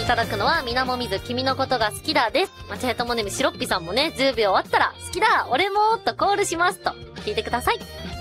ただくのは、みなもみず君のことが好きだです。チャイトモネームしろっぴさんもね、10秒終わったら、好きだ俺もとコールしますと、聞いてください。